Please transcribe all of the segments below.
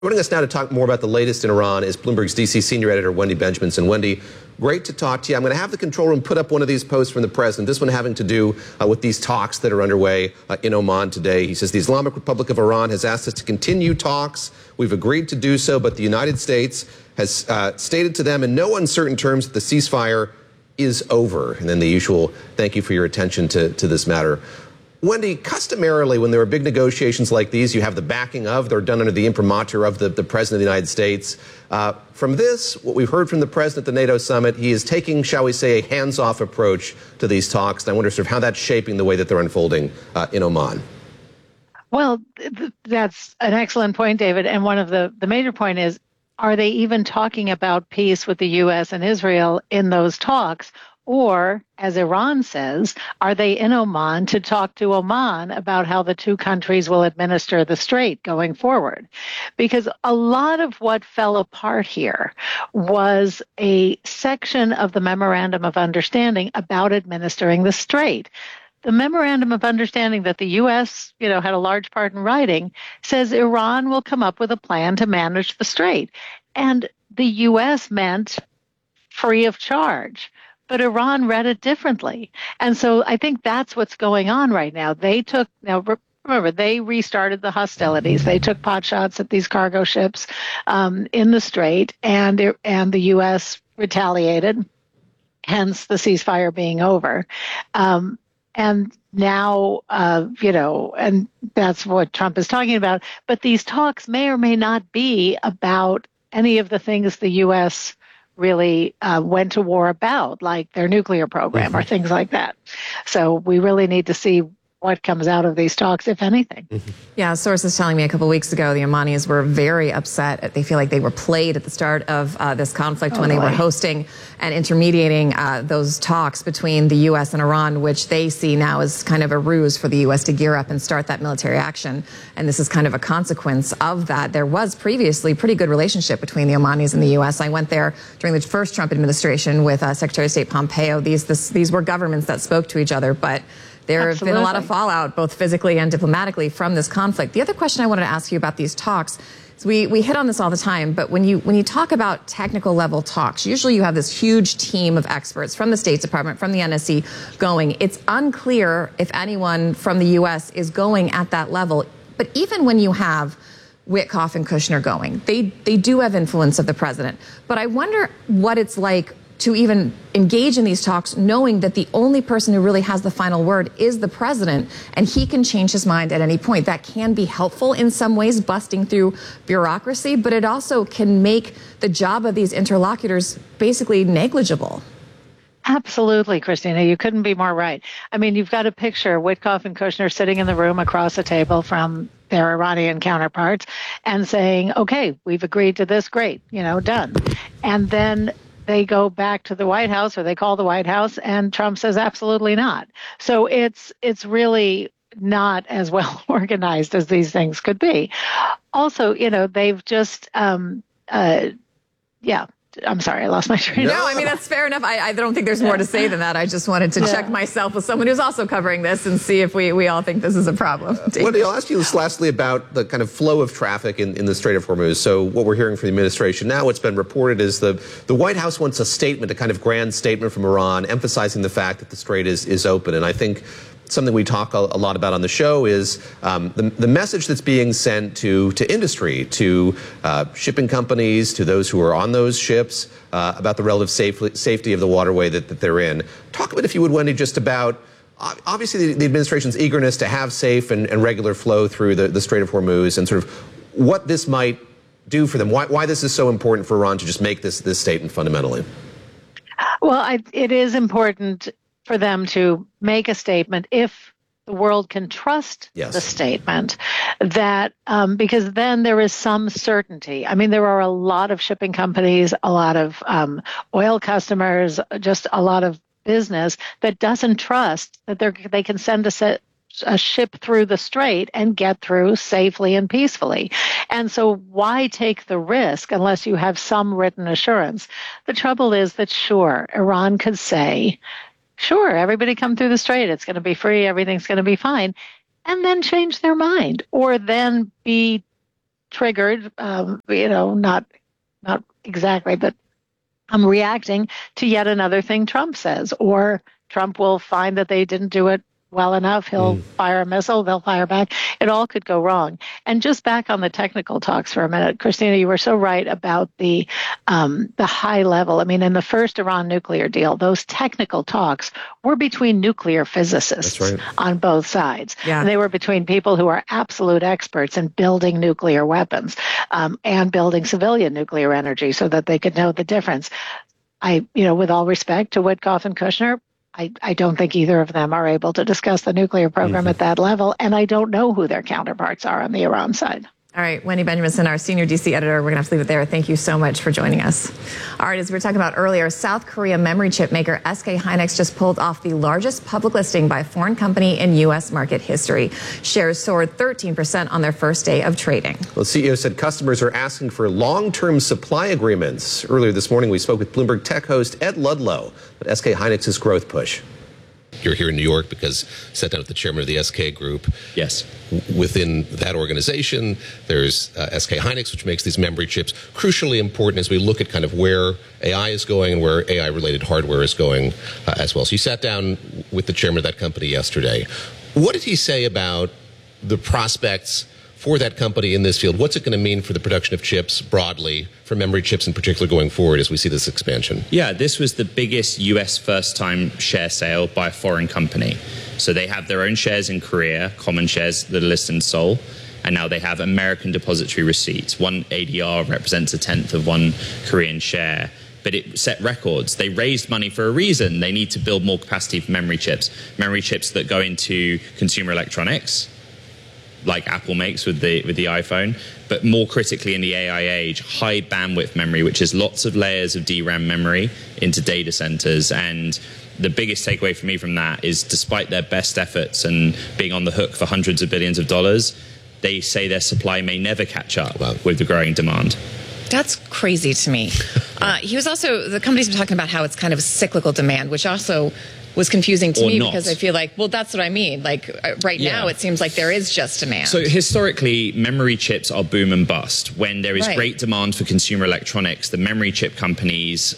Joining us now to talk more about the latest in Iran is Bloomberg's D.C. senior editor, Wendy Benjaminson. Wendy, great to talk to you. I'm going to have the control room put up one of these posts from the president, this one having to do with these talks that are underway in Oman today. He says the Islamic Republic of Iran has asked us to continue talks. We've agreed to do so, but the United States has stated to them in no uncertain terms that the ceasefire is over. And then the usual thank you for your attention to this matter. Wendy, customarily, when there are big negotiations like these, you have the backing of, they're done under the imprimatur of the President of the United States. From this, what we've heard from the President at the NATO summit, he is taking, shall we say, a hands-off approach to these talks. And I wonder sort of how that's shaping the way that they're unfolding in Oman. Well, that's an excellent point, David. And one of the major point is, are they even talking about peace with the U.S. and Israel in those talks? Or, as Iran says, are they in Oman to talk to Oman about how the two countries will administer the strait going forward? Because a lot of what fell apart here was a section of the Memorandum of Understanding about administering the strait. The Memorandum of Understanding that the U.S., had a large part in writing says Iran will come up with a plan to manage the strait. And the U.S. meant free of charge. But Iran read it differently. And so I think that's what's going on right now. Remember, they restarted the hostilities. They took pot shots at these cargo ships in the strait, and the U.S. retaliated, hence the ceasefire being over. And now, and that's what Trump is talking about. But these talks may or may not be about any of the things the U.S. really went to war about, like their nuclear program or things like that. So we really need to see what comes out of these talks, if anything. Yeah, sources telling me a couple of weeks ago, the Omanis were very upset. They feel like they were played at the start of this conflict when they were hosting and intermediating those talks between the U.S. and Iran, which they see now as kind of a ruse for the U.S. to gear up and start that military action. And this is kind of a consequence of that. There was previously a pretty good relationship between the Omanis and the U.S. I went there during the first Trump administration with Secretary of State Pompeo. These were governments that spoke to each other, but there have been a lot of fallout, both physically and diplomatically, from this conflict. The other question I wanted to ask you about these talks is we hit on this all the time, but when you talk about technical level talks, usually you have this huge team of experts from the State Department, from the NSC going. It's unclear if anyone from the U.S. is going at that level. But even when you have Witkoff and Kushner going, they do have influence of the president. But I wonder what it's like to even engage in these talks knowing that the only person who really has the final word is the president, and he can change his mind at any point. That can be helpful in some ways, busting through bureaucracy, but it also can make the job of these interlocutors basically negligible. Absolutely, Christina. You couldn't be more right. I mean, you've got a picture of Witkoff and Kushner sitting in the room across the table from their Iranian counterparts and saying, okay, we've agreed to this, great, done. And then they go back to the White House, or they call the White House, and Trump says absolutely not. So it's really not as well organized as these things could be. Also, they've just, I'm sorry, I lost my train of thought. No, I mean, that's fair enough. I don't think there's more to say than that. I just wanted to check myself with someone who's also covering this and see if we all think this is a problem. Wendy, I'll ask you this lastly about the kind of flow of traffic in the Strait of Hormuz. So what we're hearing from the administration now, what's been reported is the White House wants a statement, a kind of grand statement from Iran, emphasizing the fact that the strait is open. And I think something we talk a lot about on the show is the message that's being sent to industry, to shipping companies, to those who are on those ships, about the relative safety of the waterway that they're in. Talk a bit, if you would, Wendy, just about obviously the administration's eagerness to have safe and regular flow through the Strait of Hormuz, and sort of what this might do for them, why this is so important for Iran to just make this statement fundamentally. Well, it is important for them to make a statement if the world can trust the statement, that because then there is some certainty. I mean, there are a lot of shipping companies, a lot of oil customers, just a lot of business that doesn't trust that they can send a ship through the strait and get through safely and peacefully. And so why take the risk unless you have some written assurance? The trouble is that, sure, Iran could say, sure, everybody come through the strait, it's going to be free, everything's going to be fine, and then change their mind, or then be triggered, not exactly, but I'm reacting to yet another thing Trump says, or Trump will find that they didn't do it well enough. He'll fire a missile, they'll fire back. It all could go wrong. And just back on the technical talks for a minute, Christina, you were so right about the high level. I mean, in the first Iran nuclear deal, those technical talks were between nuclear physicists on both sides. Yeah. And they were between people who are absolute experts in building nuclear weapons and building civilian nuclear energy so that they could know the difference. With all respect to Witkoff and Kushner, I don't think either of them are able to discuss the nuclear program at that level, and I don't know who their counterparts are on the Iran side. All right, Wendy Benjaminson, our senior DC editor, we're going to have to leave it there. Thank you so much for joining us. All right, as we were talking about earlier, South Korea memory chip maker SK Hynix just pulled off the largest public listing by a foreign company in U.S. market history. Shares soared 13% on their first day of trading. Well, the CEO said customers are asking for long-term supply agreements. Earlier this morning, we spoke with Bloomberg Tech host Ed Ludlow about SK Hynix's growth push. You're here in New York because sat down with the chairman of the SK Group. Yes. Within that organization, there's SK Hynix, which makes these memory chips crucially important as we look at kind of where AI is going and where AI-related hardware is going as well. So you sat down with the chairman of that company yesterday. What did he say about the prospects for that company in this field? What's it going to mean for the production of chips broadly, for memory chips in particular going forward as we see this expansion? Yeah, this was the biggest US first-time share sale by a foreign company. So they have their own shares in Korea, common shares that are listed in Seoul, and now they have American depository receipts. One ADR represents 1/10 of one Korean share. But it set records. They raised money for a reason. They need to build more capacity for memory chips that go into consumer electronics, like Apple makes with the iPhone, but more critically in the AI age, high bandwidth memory, which is lots of layers of DRAM memory into data centers. And the biggest takeaway for me from that is, despite their best efforts and being on the hook for hundreds of billions of dollars, they say their supply may never catch up with the growing demand. That's crazy to me. The company's been talking about how it's kind of cyclical demand, which also was confusing to me because I feel like, well, that's what I mean. Like now, it seems like there is just demand. So historically, memory chips are boom and bust. When there is great demand for consumer electronics, the memory chip companies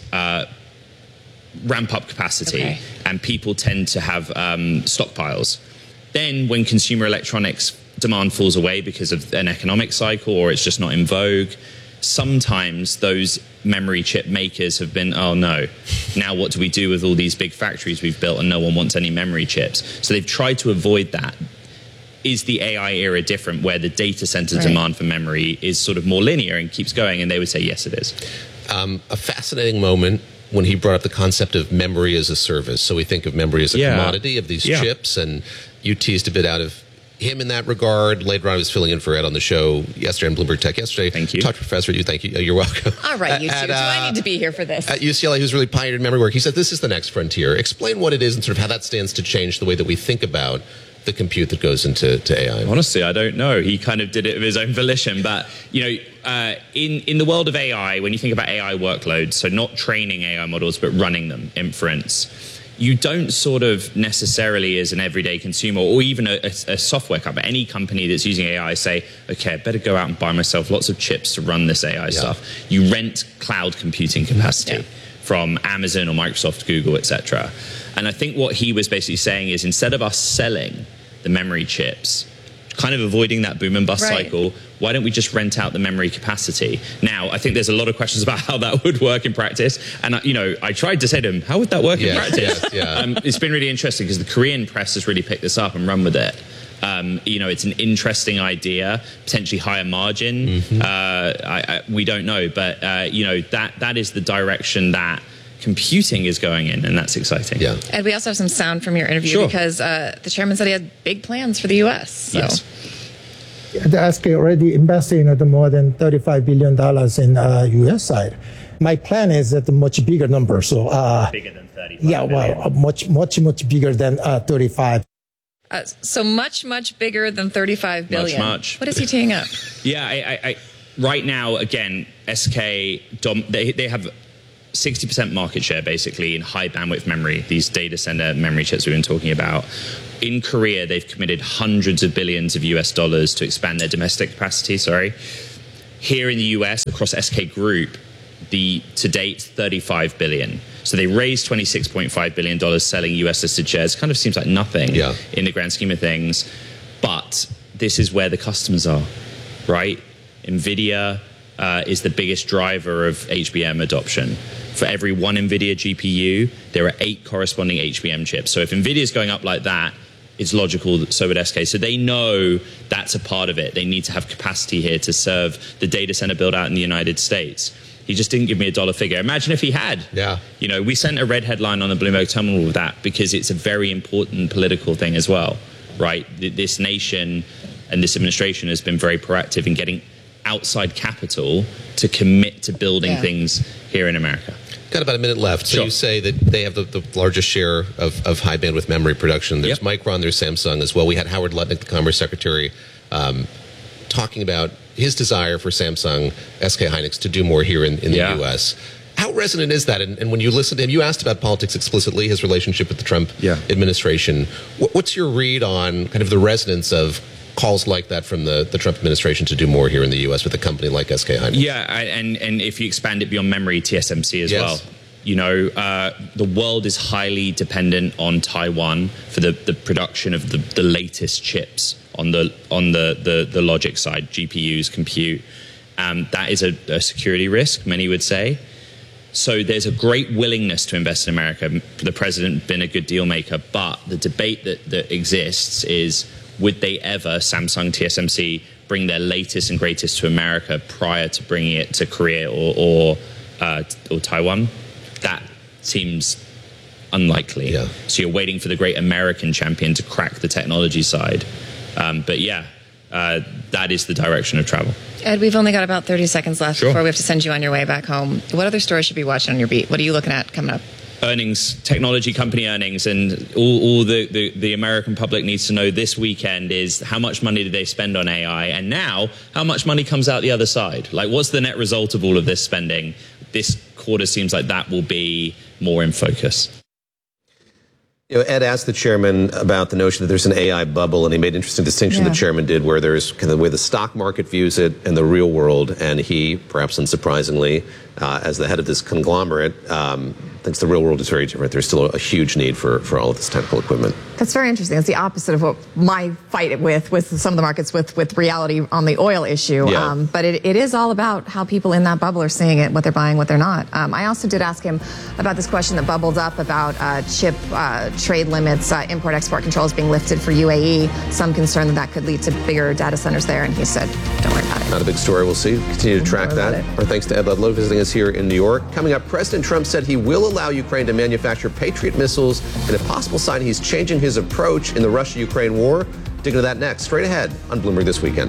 ramp up capacity and people tend to have stockpiles. Then when consumer electronics demand falls away because of an economic cycle or it's just not in vogue, sometimes those memory chip makers have been, oh no, now what do we do with all these big factories we've built and no one wants any memory chips? So they've tried to avoid that. Is the AI era different where the data center demand for memory is sort of more linear and keeps going? And they would say, yes, it is. A fascinating moment when he brought up the concept of memory as a service. So we think of memory as a commodity of these chips, and you teased a bit out of him in that regard. Later on, I was filling in for Ed on the show yesterday on Bloomberg Tech yesterday. Thank you. Talked to Professor Yu. Thank you. You're welcome. All right, you too. Do I need to be here for this? At UCLA, who's really pioneered memory work. He said this is the next frontier. Explain what it is and sort of how that stands to change the way that we think about the compute that goes into AI. Honestly, I don't know. He kind of did it of his own volition. But, in the world of AI, when you think about AI workloads, so not training AI models, but running them, inference, you don't sort of necessarily as an everyday consumer or even a software company, any company that's using AI say, okay, I better go out and buy myself lots of chips to run this AI stuff. You rent cloud computing capacity from Amazon or Microsoft, Google, etc. And I think what he was basically saying is, instead of us selling the memory chips, kind of avoiding that boom and bust cycle, why don't we just rent out the memory capacity? Now, I think there's a lot of questions about how that would work in practice. And, I tried to say to him, how would that work in practice? It's been really interesting because the Korean press has really picked this up and run with it. It's an interesting idea, potentially higher margin. We don't know. But, that is the direction that computing is going in, and that's exciting. And we also have some sound from your interview because the chairman said he had big plans for the U.S. So. Yes. The SK already invested in more than $35 billion in U.S. side. My plan is at a much bigger number. So bigger than 35 billion. much bigger than 35. So much bigger than 35 billion. Much. What is he teeing up? I right now, again, SK, they have 60% market share, basically, in high bandwidth memory, these data center memory chips we've been talking about. In Korea, they've committed hundreds of billions of US dollars to expand their domestic capacity, Here in the US, across SK Group, to date, $35 billion. So they raised $26.5 billion selling US listed shares. Kind of seems like nothing in the grand scheme of things. But this is where the customers are, right? NVIDIA is the biggest driver of HBM adoption. For every one NVIDIA GPU, there are 8 corresponding HBM chips. So if NVIDIA is going up like that, it's logical that so would SK. So they know that's a part of it. They need to have capacity here to serve the data center build out in the United States. He just didn't give me a dollar figure. Imagine if he had. Yeah. You know, we sent a red headline on the Bloomberg Terminal with that because it's a very important political thing as well, right? This nation and this administration has been very proactive in getting outside capital to commit to building things here in America. Got about a minute left. So you say that they have the largest share of high bandwidth memory production. There's Micron, there's Samsung as well. We had Howard Lutnick, the Commerce Secretary, talking about his desire for Samsung, SK Hynix to do more here in the U.S. How resonant is that? And when you listen to him, you asked about politics explicitly, his relationship with the Trump administration. What's your read on kind of the resonance of calls like that from the Trump administration to do more here in the U.S. with a company like SK Hynix? Yeah, and if you expand it beyond memory, TSMC as well. You know, the world is highly dependent on Taiwan for the production of the latest chips on the logic side, GPUs, compute. That is a security risk, many would say. So there's a great willingness to invest in America. The president been a good deal maker, but the debate that exists is, would they ever, Samsung, TSMC, bring their latest and greatest to America prior to bringing it to Korea or Taiwan? That seems unlikely. Yeah. So you're waiting for the great American champion to crack the technology side. But that is the direction of travel. Ed, we've only got about 30 seconds left before we have to send you on your way back home. What other stories should we be watching on your beat? What are you looking at coming up? Earnings, technology company earnings, and all the American public needs to know this weekend is how much money did they spend on AI, and now how much money comes out the other side. Like, what's the net result of all of this spending? This quarter seems like that will be more in focus. You know, Ed asked the chairman about the notion that there's an AI bubble, and he made an interesting distinction the chairman did, where there's kind of the way the stock market views it and the real world, and he, perhaps unsurprisingly, as the head of this conglomerate, thinks the real world is very different. There's still a huge need for all of this technical equipment. That's very interesting. It's the opposite of what my fight with some of the markets with reality on the oil issue. Yeah. But it is all about how people in that bubble are seeing it, what they're buying, what they're not. I also did ask him about this question that bubbled up about chip trade limits, import-export controls being lifted for UAE. Some concern that could lead to bigger data centers there, and he said, don't worry about it. Not a big story. We'll see. Continue to track that. Our thanks to Ed Ludlow visiting us here in New York. Coming up, President Trump said he will allow Ukraine to manufacture Patriot missiles in a possible sign he's changing his approach in the Russia-Ukraine war. Dig into that next, straight ahead on Bloomberg This Weekend.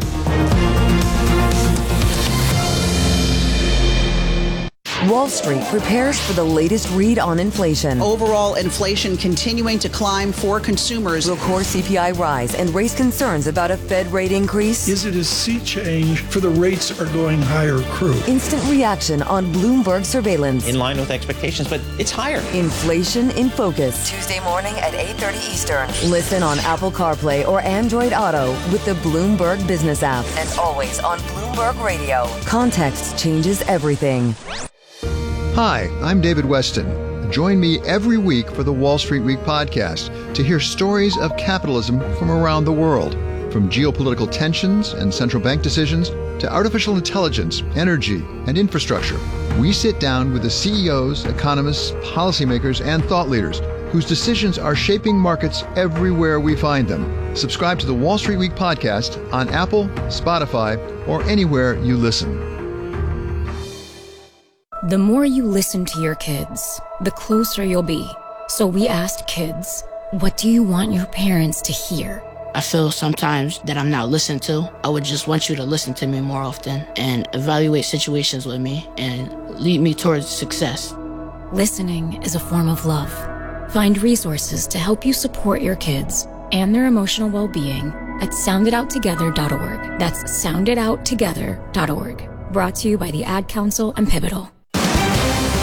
Wall Street prepares for the latest read on inflation. Overall inflation continuing to climb for consumers. Will core CPI rise and raise concerns about a Fed rate increase? Is it a sea change for the rates are going higher crew? Instant reaction on Bloomberg surveillance. In line with expectations, but it's higher. Inflation in Focus. Tuesday morning at 8:30 Eastern. Listen on Apple CarPlay or Android Auto with the Bloomberg Business app. And always on Bloomberg Radio. Context changes everything. Hi, I'm David Weston. Join me every week for the Wall Street Week podcast to hear stories of capitalism from around the world. From geopolitical tensions and central bank decisions to artificial intelligence, energy, and infrastructure. We sit down with the CEOs, economists, policymakers, and thought leaders whose decisions are shaping markets everywhere we find them. Subscribe to the Wall Street Week podcast on Apple, Spotify, or anywhere you listen. The more you listen to your kids, the closer you'll be. So we asked kids, what do you want your parents to hear? I feel sometimes that I'm not listened to. I would just want you to listen to me more often and evaluate situations with me and lead me towards success. Listening is a form of love. Find resources to help you support your kids and their emotional well-being at sounditouttogether.org. That's sounditouttogether.org. Brought to you by the Ad Council and Pivotal.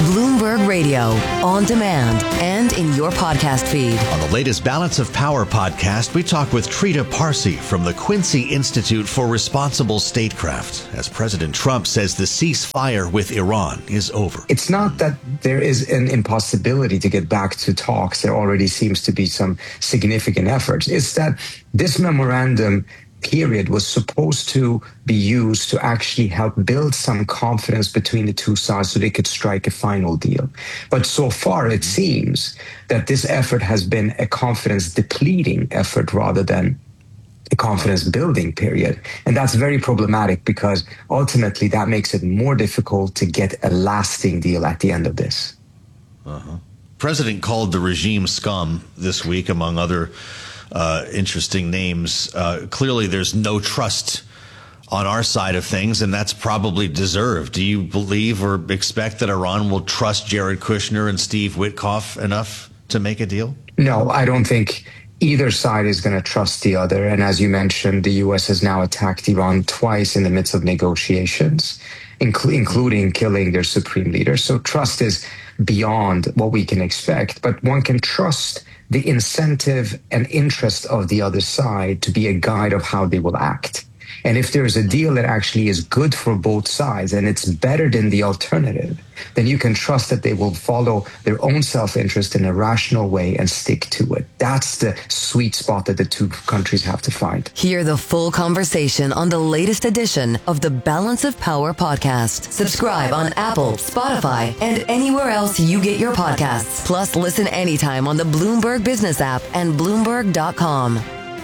Bloomberg Radio, on demand and in your podcast feed. On the latest Balance of Power podcast, we talk with Trita Parsi from the Quincy Institute for Responsible Statecraft, as President Trump says the ceasefire with Iran is over. It's not that there is an impossibility to get back to talks. There already seems to be some significant efforts. It's that this memorandum period was supposed to be used to actually help build some confidence between the two sides so they could strike a final deal. But so far, it seems that this effort has been a confidence depleting effort rather than a confidence building period. And that's very problematic because ultimately that makes it more difficult to get a lasting deal at the end of this. President called the regime scum this week, among other interesting names. Clearly, there's no trust on our side of things, and that's probably deserved. Do you believe or expect that Iran will trust Jared Kushner and Steve Witkoff enough to make a deal? No, I don't think either side is going to trust the other. And as you mentioned, the U.S. has now attacked Iran twice in the midst of negotiations, including killing their supreme leader. So trust is beyond what we can expect, but one can trust the incentive and interest of the other side to be a guide of how they will act. And if there's a deal that actually is good for both sides and it's better than the alternative, then you can trust that they will follow their own self-interest in a rational way and stick to it. That's the sweet spot that the two countries have to find. Hear the full conversation on the latest edition of the Balance of Power podcast. Subscribe on Apple, Spotify, and anywhere else you get your podcasts. Plus, listen anytime on the Bloomberg Business app and Bloomberg.com.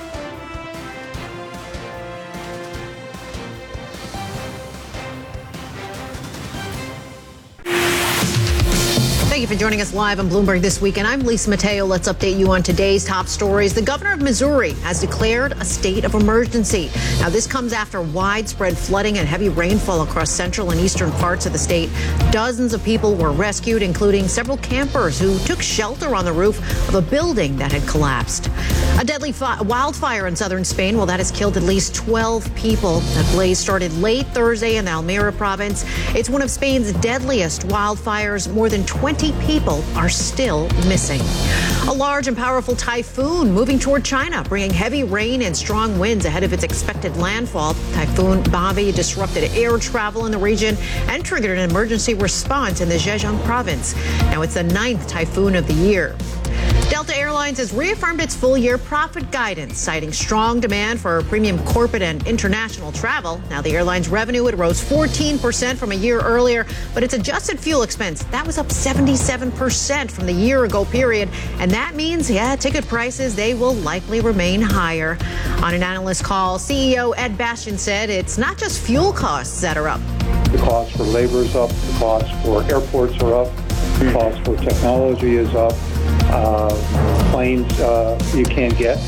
Thank you for joining us live on Bloomberg This Week, and I'm Lisa Mateo. Let's update you on today's top stories. The governor of Missouri has declared a state of emergency. Now, this comes after widespread flooding and heavy rainfall across central and eastern parts of the state. Dozens of people were rescued, including several campers who took shelter on the roof of a building that had collapsed. A deadly wildfire in southern Spain, well, that has killed at least 12 people. That blaze started late Thursday in the Almeria province. It's one of Spain's deadliest wildfires. More than 20 people are still missing. A large and powerful typhoon moving toward China, bringing heavy rain and strong winds ahead of its expected landfall. Typhoon Bobby disrupted air travel in the region and triggered an emergency response in the Zhejiang province. Now it's the 9th typhoon of the year. Delta Airlines has reaffirmed its full-year profit guidance, citing strong demand for premium corporate and international travel. Now, the airline's revenue, it rose 14% from a year earlier, but its adjusted fuel expense, that was up 77% from the year-ago period. And that means, ticket prices, they will likely remain higher. On an analyst call, CEO Ed Bastian said it's not just fuel costs that are up. The cost for labor is up. The cost for airports are up. The cost for technology is up. Planes you can't get,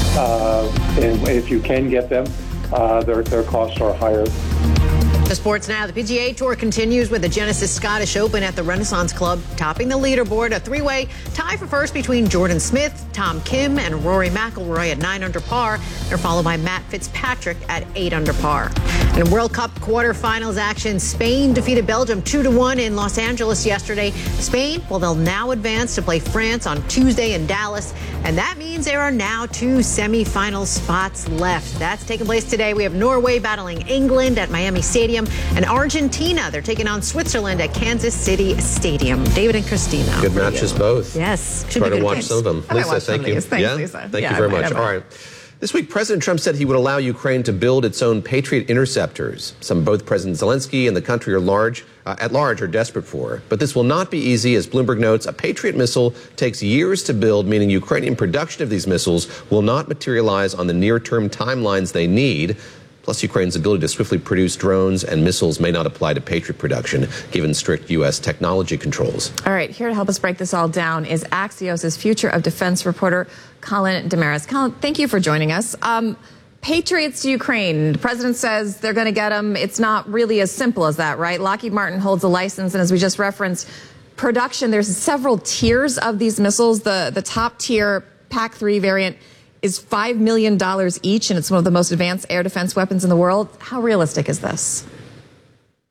and if you can get them, their costs are higher. To sports now. The PGA Tour continues with the Genesis Scottish Open at the Renaissance Club, topping the leaderboard. A three-way tie for first between Jordan Smith, Tom Kim, and Rory McIlroy at 9 under par. They're followed by Matt Fitzpatrick at 8 under par. In World Cup quarterfinals action, Spain defeated Belgium 2-1 in Los Angeles yesterday. Spain, well, they'll now advance to play France on Tuesday in Dallas. And that means there are now 2 semifinal spots left. That's taking place today. We have Norway battling England at Miami Stadium. And Argentina, they're taking on Switzerland at Kansas City Stadium. David and Christina. Good matches both. Yes. Try to watch some of them. Lisa, thank you. Thanks, Lisa. Thank you very much. All right. This week, President Trump said he would allow Ukraine to build its own Patriot interceptors. Both President Zelensky and the country at large are desperate for. But this will not be easy. As Bloomberg notes, a Patriot missile takes years to build, meaning Ukrainian production of these missiles will not materialize on the near-term timelines they need. Plus, Ukraine's ability to swiftly produce drones and missiles may not apply to Patriot production, given strict U.S. technology controls. All right, here to help us break this all down is Axios' Future of Defense reporter, Colin Damaris. Colin, thank you for joining us. Patriots to Ukraine. The president says they're going to get them. It's not really as simple as that, right? Lockheed Martin holds a license, and as we just referenced, production, there's several tiers of these missiles. The top tier PAC-3 variant is $5 million each, and it's one of the most advanced air defense weapons in the world. How realistic is this?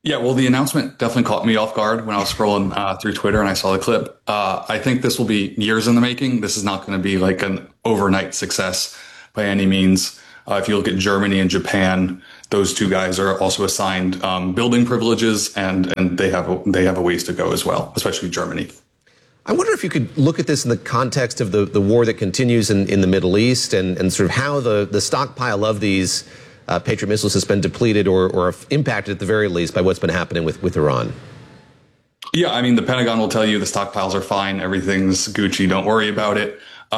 Yeah, well, the announcement definitely caught me off guard when I was scrolling through Twitter and I saw the clip. I think this will be years in the making. This is not going to be like an overnight success by any means. If you look at Germany and Japan, those two guys are also assigned building privileges, and they have a ways to go as well, especially Germany. I wonder if you could look at this in the context of the war that continues in the Middle East and sort of how the stockpile of these Patriot missiles has been depleted or impacted at the very least by what's been happening with Iran. Yeah, I mean, the Pentagon will tell you the stockpiles are fine. Everything's Gucci. Don't worry about it.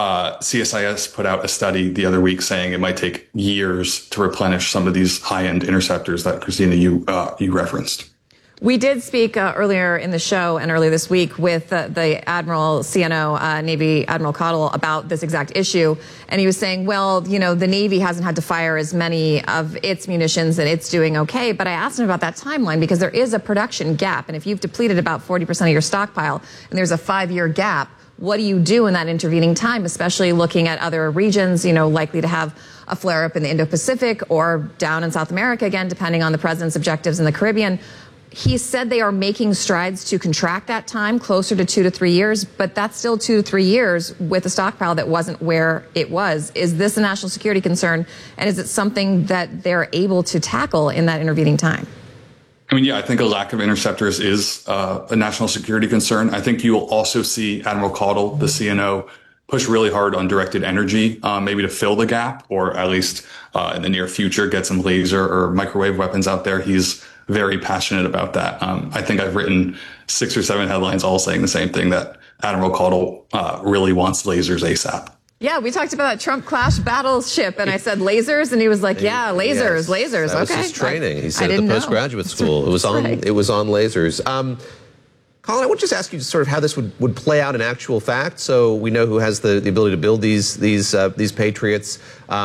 CSIS put out a study the other week saying it might take years to replenish some of these high-end interceptors that, Christina, you referenced. We did speak earlier in the show and earlier this week with the Admiral CNO, Navy Admiral Cottle, about this exact issue. And he was saying, well, you know, the Navy hasn't had to fire as many of its munitions and it's doing okay. But I asked him about that timeline because there is a production gap. And if you've depleted about 40% of your stockpile and there's a 5-year gap, what do you do in that intervening time, especially looking at other regions, you know, likely to have a flare-up in the Indo-Pacific or down in South America, again, depending on the president's objectives in the Caribbean. He said they are making strides to contract that time closer to 2 to 3 years, but that's still 2 to 3 years with a stockpile that wasn't where it was. Is this a national security concern, and is it something that they're able to tackle in that intervening time? I mean, yeah, I think a lack of interceptors is a national security concern. I think you will also see Admiral Cottle, the CNO, push really hard on directed energy, maybe to fill the gap, or at least in the near future, get some laser or microwave weapons out there. He's very passionate about that. I think I've written 6 or 7 headlines all saying the same thing, that Admiral Cottle really wants lasers ASAP. Yeah, we talked about Trump class battleship, and I said lasers, and he was like, "Yeah, lasers, lasers." That was okay, his training. He said at the postgraduate school it was on lasers. Colin, I would just ask you sort of how this would play out in actual fact, so we know who has the ability to build these Patriots.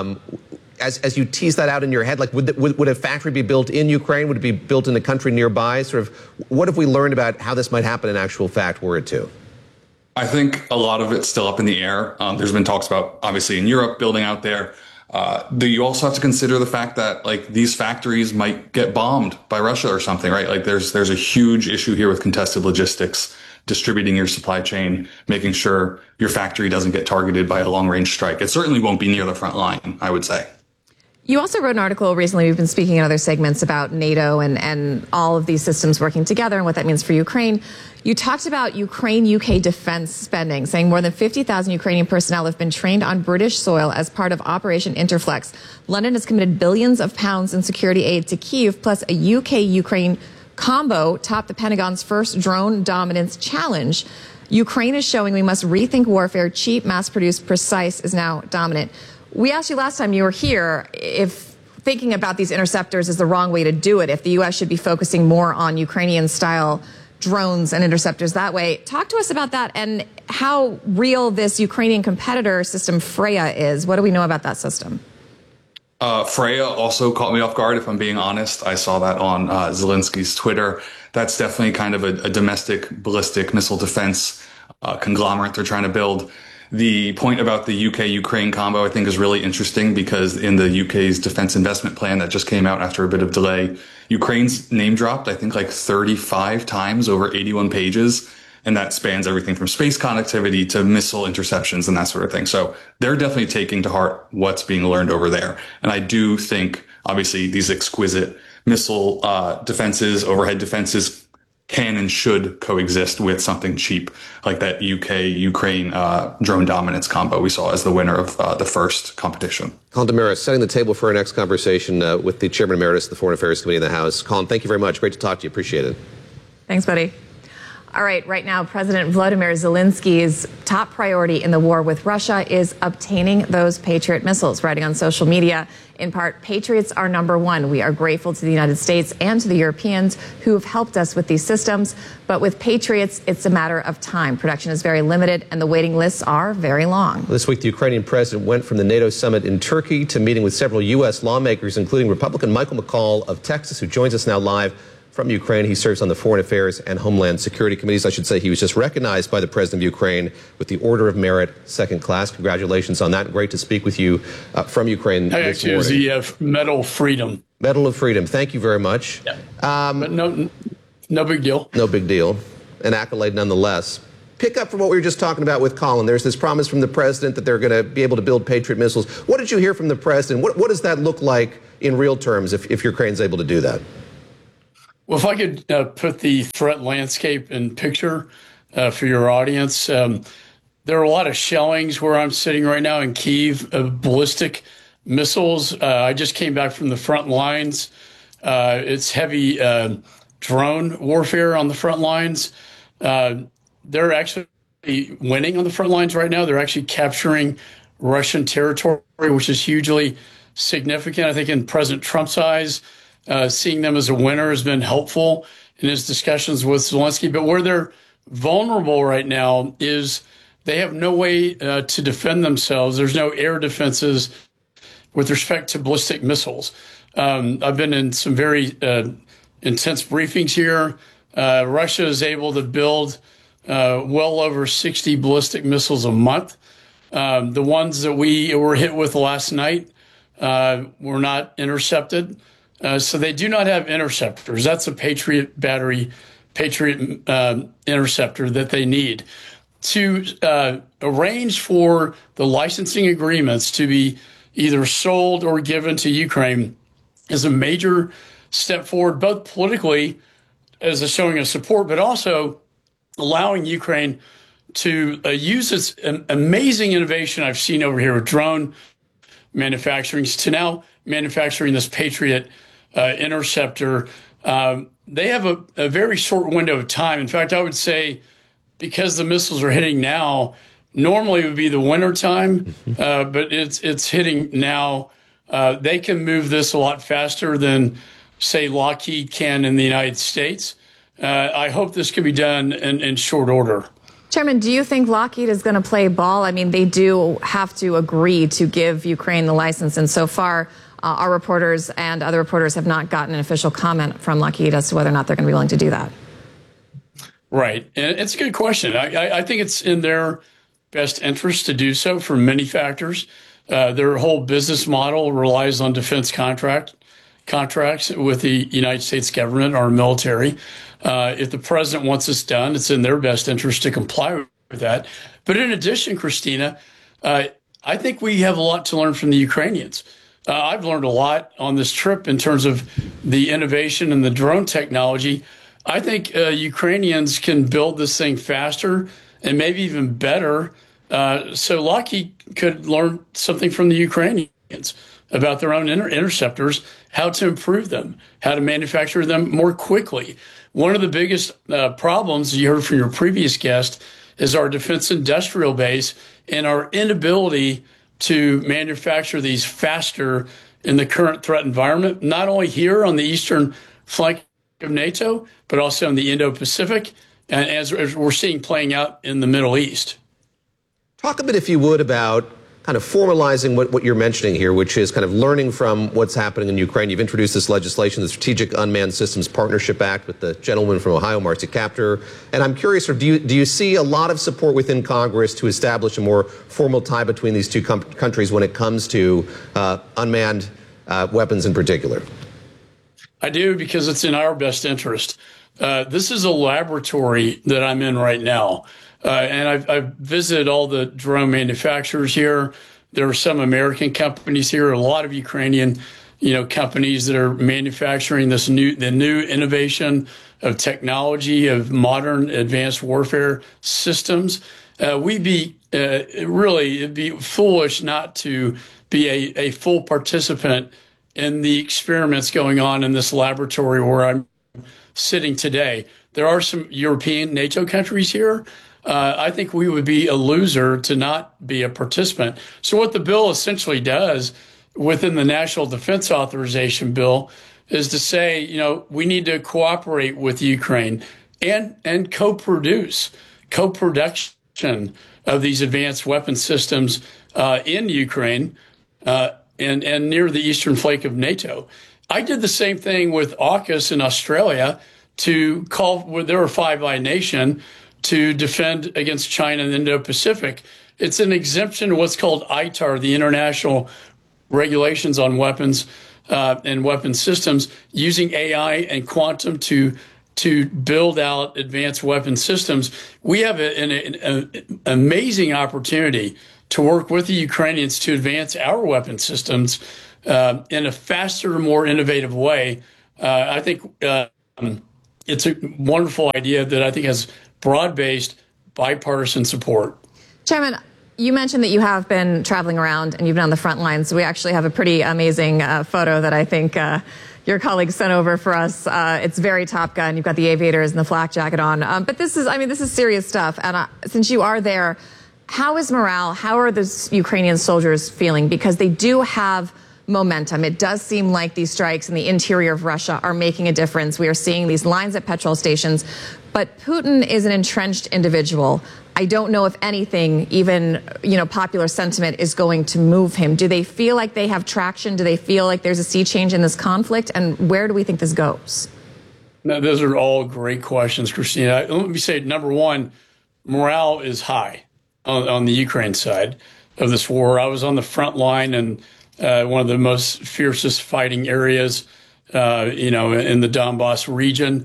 As you tease that out in your head, like would a factory be built in Ukraine? Would it be built in a country nearby? Sort of, what have we learned about how this might happen in actual fact, were it to? I think a lot of it's still up in the air. There's been talks about, obviously, in Europe building out there. You also have to consider the fact that like these factories might get bombed by Russia or something, right? Like there's a huge issue here with contested logistics, distributing your supply chain, making sure your factory doesn't get targeted by a long-range strike. It certainly won't be near the front line, I would say. You also wrote an article recently, we've been speaking in other segments about NATO and all of these systems working together and what that means for Ukraine. You talked about Ukraine-UK defense spending, saying more than 50,000 Ukrainian personnel have been trained on British soil as part of Operation Interflex. London has committed billions of pounds in security aid to Kyiv, plus a UK-Ukraine combo topped the Pentagon's first drone dominance challenge. Ukraine is showing we must rethink warfare. Cheap, mass-produced, precise is now dominant. We asked you last time you were here if thinking about these interceptors is the wrong way to do it, if the U.S. should be focusing more on Ukrainian-style drones and interceptors that way. Talk to us about that and how real this Ukrainian competitor system, Freya, is. What do we know about that system? Freya also caught me off guard, if I'm being honest. I saw that on Zelensky's Twitter. That's definitely kind of a domestic ballistic missile defense conglomerate they're trying to build. The point about the UK-Ukraine combo, I think, is really interesting because in the UK's defense investment plan that just came out after a bit of delay, Ukraine's name dropped, I think, like 35 times over 81 pages. And that spans everything from space connectivity to missile interceptions and that sort of thing. So they're definitely taking to heart what's being learned over there. And I do think, obviously, these exquisite missile defenses, overhead defenses, can and should coexist with something cheap like that UK-Ukraine drone dominance combo we saw as the winner of the first competition. Colin Damaris, setting the table for our next conversation with the Chairman Emeritus of the Foreign Affairs Committee in the House. Colin, thank you very much. Great to talk to you. Appreciate it. Thanks, buddy. All right, right now, President Volodymyr Zelensky's top priority in the war with Russia is obtaining those Patriot missiles. Writing on social media, in part, Patriots are number one. We are grateful to the United States and to the Europeans who have helped us with these systems. But with Patriots, it's a matter of time. Production is very limited, and the waiting lists are very long. This week, the Ukrainian president went from the NATO summit in Turkey to meeting with several U.S. lawmakers, including Republican Michael McCaul of Texas, who joins us now live from Ukraine. He serves on the Foreign Affairs and Homeland Security Committees. I should say he was just recognized by the President of Ukraine with the Order of Merit, second class. Congratulations on that. Great to speak with you from Ukraine this morning. ZF Medal Freedom. Medal of Freedom. Thank you very much. Yeah. But no big deal. No big deal. An accolade nonetheless. Pick up from what we were just talking about with Colin. There's this promise from the president that they're going to be able to build Patriot missiles. What did you hear from the president? What does that look like in real terms if Ukraine's able to do that? Well, if I could put the threat landscape in picture for your audience, there are a lot of shellings where I'm sitting right now in Kyiv of ballistic missiles. I just came back from the front lines. It's heavy drone warfare on the front lines. They're actually winning on the front lines right now. They're actually capturing Russian territory, which is hugely significant. I think in President Trump's eyes, seeing them as a winner has been helpful in his discussions with Zelensky. But where they're vulnerable right now is they have no way to defend themselves. There's no air defenses with respect to ballistic missiles. I've been in some very intense briefings here. Russia is able to build well over 60 ballistic missiles a month. The ones that we were hit with last night were not intercepted. So they do not have interceptors. That's a Patriot battery, Patriot interceptor that they need. To arrange for the licensing agreements to be either sold or given to Ukraine is a major step forward, both politically as a showing of support, but also allowing Ukraine to use this amazing innovation I've seen over here with drone manufacturing to now manufacturing this Patriot interceptor. They have a very short window of time. In fact, I would say because the missiles are hitting now, normally it would be the winter time, but it's hitting now. They can move this a lot faster than, say, Lockheed can in the United States. I hope this can be done in short order. Chairman, do you think Lockheed is going to play ball? I mean, they do have to agree to give Ukraine the license. And so far, our reporters and other reporters have not gotten an official comment from Lockheed as to whether or not they're going to be willing to do that. Right. And it's a good question. I think it's in their best interest to do so for many factors. Their whole business model relies on defense contracts with the United States government, our military. If the president wants this done, it's in their best interest to comply with that. But in addition, Christina, I think we have a lot to learn from the Ukrainians. I've learned a lot on this trip in terms of the innovation and the drone technology. I think Ukrainians can build this thing faster and maybe even better. So Lockheed could learn something from the Ukrainians about their own interceptors, how to improve them, how to manufacture them more quickly. One of the biggest problems you heard from your previous guest is our defense industrial base and our inability to manufacture these faster in the current threat environment, not only here on the eastern flank of NATO, but also in the Indo-Pacific, and as we're seeing playing out in the Middle East. Talk a bit, if you would, about kind of formalizing what you're mentioning here, which is kind of learning from what's happening in Ukraine. You've introduced this legislation, the Strategic Unmanned Systems Partnership Act, with the gentleman from Ohio, Marcy Kaptur. And I'm curious, do you see a lot of support within Congress to establish a more formal tie between these two countries when it comes to unmanned weapons in particular? I do, because it's in our best interest. This is a laboratory that I'm in right now. And I've visited all the drone manufacturers here. There are some American companies here, a lot of Ukrainian, companies that are manufacturing the new innovation of technology, of modern advanced warfare systems. It'd be foolish not to be a full participant in the experiments going on in this laboratory where I'm sitting today. There are some European NATO countries here. I think we would be a loser to not be a participant. So what the bill essentially does within the National Defense Authorization Bill is to say, we need to cooperate with Ukraine and co-production of these advanced weapon systems in Ukraine and near the eastern flank of NATO. I did the same thing with AUKUS in Australia to call, there are Five Eye Nation, to defend against China and the Indo-Pacific. It's an exemption to what's called ITAR, the International Regulations on Weapons and weapon systems, using AI and quantum to build out advanced weapon systems. We have an amazing opportunity to work with the Ukrainians to advance our weapon systems in a faster, more innovative way. I think it's a wonderful idea that I think has broad-based bipartisan support. Chairman, you mentioned that you have been traveling around and you've been on the front lines. So we actually have a pretty amazing photo that I think your colleagues sent over for us. It's very Top Gun. You've got the aviators and the flak jacket on. But this is serious stuff. And since you are there, how is morale? How are the Ukrainian soldiers feeling? Because they do have momentum. It does seem like these strikes in the interior of Russia are making a difference. We are seeing these lines at petrol stations. But Putin is an entrenched individual. I don't know if anything, even, popular sentiment is going to move him. Do they feel like they have traction? Do they feel like there's a sea change in this conflict? And where do we think this goes? No, those are all great questions, Christina. Let me say, number one, morale is high on the Ukraine side of this war. I was on the front line and one of the most fiercest fighting areas, in the Donbass region.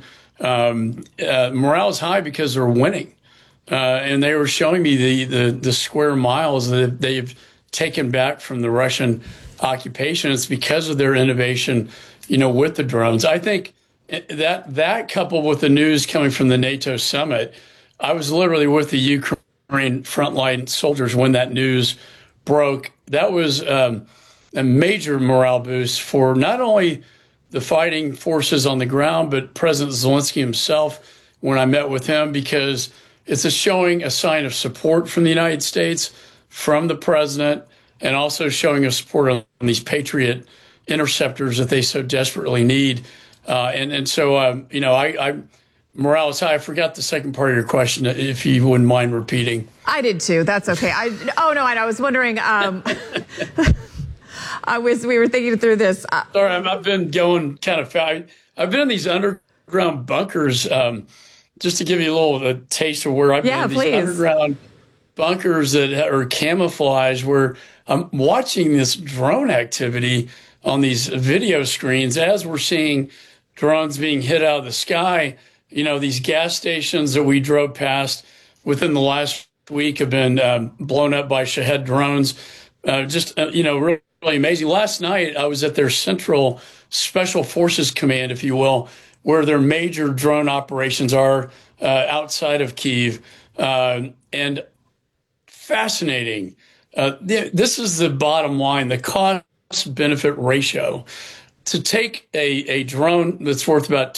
Morale is high because they're winning. And they were showing me the square miles that they've taken back from the Russian occupation. It's because of their innovation, with the drones. I think that coupled with the news coming from the NATO summit, I was literally with the Ukraine frontline soldiers when that news broke. That was a major morale boost for not only the fighting forces on the ground, but President Zelensky himself when I met with him, because it's showing a sign of support from the United States, from the president, and also showing a support on these Patriot interceptors that they so desperately need. So morale is high. I forgot the second part of your question, if you wouldn't mind repeating. I did too. That's okay. I was wondering. We were thinking through this. Sorry, I've been going kind of fast. I've been in these underground bunkers. Just to give you a taste of where I've been, these underground bunkers that are camouflage, where I'm watching this drone activity on these video screens as we're seeing drones being hit out of the sky. These gas stations that we drove past within the last week have been blown up by Shahed drones. Really amazing. Last night, I was at their Central Special Forces Command, if you will, where their major drone operations are outside of Kyiv. And fascinating. This is the bottom line, the cost-benefit ratio. To take a drone that's worth about